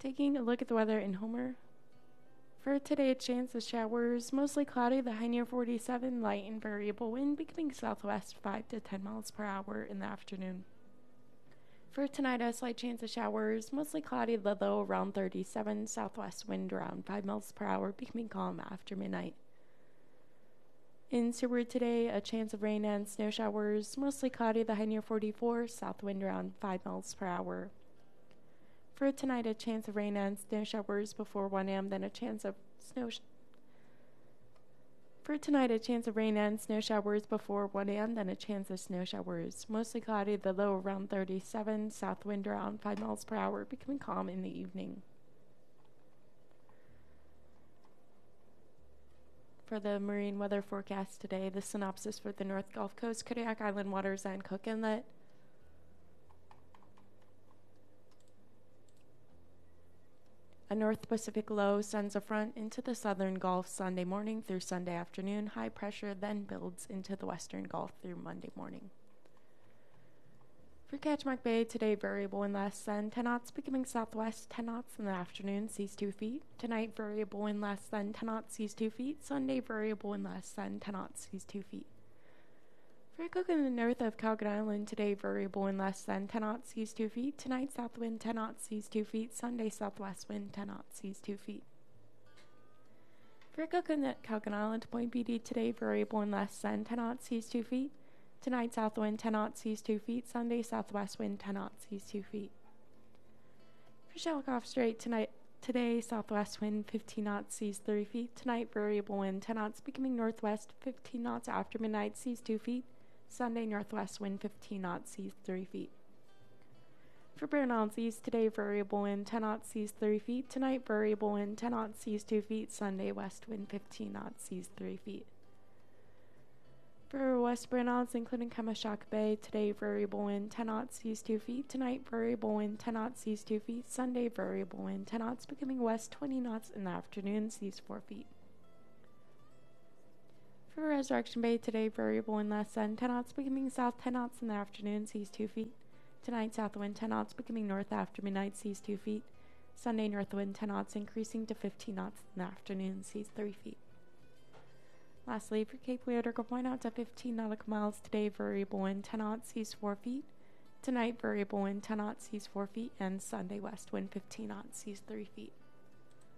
Taking a look at the weather in Homer. For today, a chance of showers, mostly cloudy, the high near 47, light and variable wind becoming southwest 5 to 10 miles per hour in the afternoon. For tonight, a slight chance of showers, mostly cloudy, the low around 37, southwest wind around 5 miles per hour becoming calm after midnight. In Seward today, a chance of rain and snow showers, mostly cloudy, the high near 44, south wind around 5 miles per hour. For tonight, a chance of rain and snow showers before 1 a.m., then a chance of snow For tonight, a chance of rain and snow showers before 1 a.m., then a chance of snow showers. Mostly cloudy, the low around 37, south wind around 5 miles per hour, becoming calm in the evening. For the marine weather forecast today, the synopsis for the North Gulf Coast, Kodiak Island waters, and Cook Inlet. A North Pacific low sends a front into the southern Gulf Sunday morning through Sunday afternoon. High pressure then builds into the western Gulf through Monday morning. For Kachemak Bay, today variable wind less than 10 knots, becoming southwest 10 knots in the afternoon, seas 2 feet. Tonight, variable wind less than 10 knots, seas 2 feet. Sunday, variable wind less than 10 knots, seas 2 feet. For Cook in the north of Calgon Island, today variable wind less than 10 knots, seas 2 feet. Tonight, south wind 10 knots, seas 2 feet. Sunday, southwest wind 10 knots, seas 2 feet. For Cook in Calgon Island, Point BD, today variable wind less than 10 knots, seas 2 feet. Tonight, south wind 10 knots, seas 2 feet. Sunday, southwest wind 10 knots, seas 2 feet. For Shelikof Strait, today, southwest wind 15 knots, seas 3 feet. Tonight, variable wind 10 knots, becoming northwest 15 knots after midnight, seas 2 feet. Sunday, northwest wind 15 knots, seas 3 feet. For Barren Islands East, today variable wind 10 knots, seas 3 feet. Tonight, variable wind 10 knots, seas 2 feet. Sunday, west wind 15 knots, seas 3 feet. For West Barren Islands, including Kamashaka Bay, today variable wind 10 knots, seas 2 feet. Tonight, variable wind 10 knots, seas 2 feet. Sunday, variable wind 10 knots, becoming west 20 knots in the afternoon, seas 4 feet. For Resurrection Bay, today variable wind less than 10 knots, becoming south 10 knots in the afternoon, seas 2 feet. Tonight, south wind 10 knots, becoming north after midnight, seas 2 feet. Sunday, north wind 10 knots, increasing to 15 knots in the afternoon, seas 3 feet. Lastly, for Cape Leodrical Point out to 15 nautical miles, today variable wind 10 knots, seas 4 feet. Tonight, variable wind 10 knots, seas 4 feet, and Sunday, west wind 15 knots, seas 3 feet.